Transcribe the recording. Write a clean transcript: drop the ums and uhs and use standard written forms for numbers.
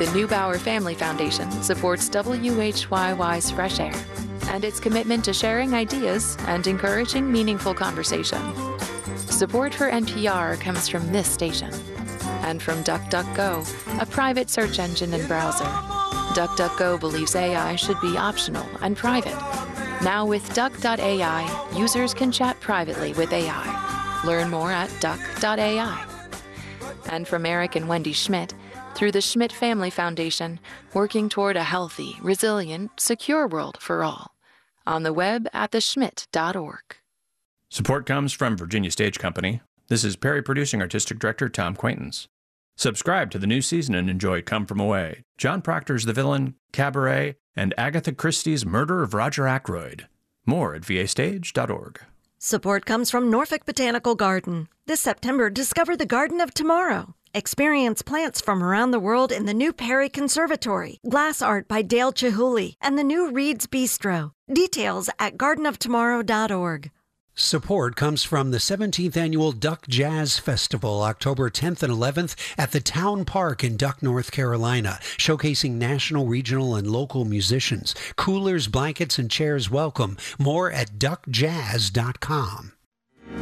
The Neubauer Family Foundation supports WHYY's Fresh Air and its commitment to sharing ideas and encouraging meaningful conversation. Support for NPR comes from this station and from DuckDuckGo, a private search engine and browser. DuckDuckGo believes AI should be optional and private. Now with Duck.ai, users can chat privately with AI. Learn more at Duck.ai. And from Eric and Wendy Schmidt, through the Schmidt Family Foundation, working toward a healthy, resilient, secure world for all. On the web at theschmidt.org. Support comes from Virginia Stage Company. This is Perry Producing Artistic Director Tom Quaintance. Subscribe to the new season and enjoy Come From Away, John Proctor's The Villain, Cabaret, and Agatha Christie's Murder of Roger Ackroyd. More at vastage.org. Support comes from Norfolk Botanical Garden. This September, discover the Garden of Tomorrow. Experience plants from around the world in the new Perry Conservatory, glass art by Dale Chihuly, and the new Reed's Bistro. Details at gardenoftomorrow.org. Support comes from the 17th Annual Duck Jazz Festival, October 10th and 11th at the Town Park in Duck, North Carolina, showcasing national, regional, and local musicians. Coolers, blankets, and chairs welcome. More at duckjazz.com.